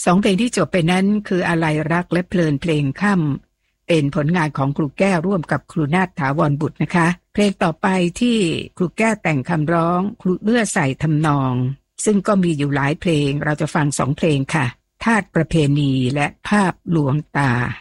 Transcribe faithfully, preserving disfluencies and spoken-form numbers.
สองเพลงที่จบไปนั้นคืออาลัยรักและเพลินเพลงค่ำเป็นผลงานของครูแก้วร่วมกับครูนาฏถาวรบุตรนะคะเพลงต่อไปที่ครูแก้วแต่งคำร้องครูเอื้อใส่ทำนองซึ่งก็มีอยู่หลายเพลงเราจะฟังสองเพลงค่ะธาตุประเพณีและภาพลวงตา